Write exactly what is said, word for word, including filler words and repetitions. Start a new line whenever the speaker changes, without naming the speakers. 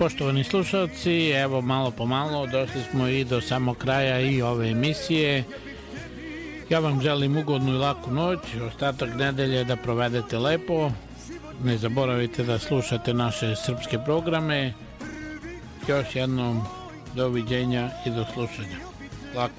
Poštovani slušalci, evo malo po malo došli smo i do samog kraja i ove emisije. Ja vam želim ugodnu i laku noć, ostatak nedelje da provedete lepo. Ne zaboravite da slušate naše srpske programe. Još jednom doviđenja i do slušanja. Laku